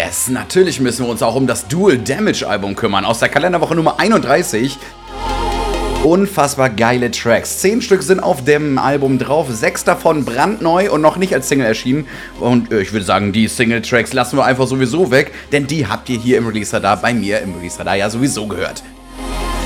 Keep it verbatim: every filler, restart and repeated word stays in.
Yes, natürlich müssen wir uns auch um das Dual Damage Album kümmern, aus der Kalenderwoche Nummer einunddreißig. Unfassbar geile Tracks. Zehn Stück sind auf dem Album drauf, sechs davon brandneu und noch nicht als Single erschienen. Und ich würde sagen, die Single-Tracks lassen wir einfach sowieso weg, denn die habt ihr hier im Release-Radar bei mir im Release-Radar ja sowieso gehört.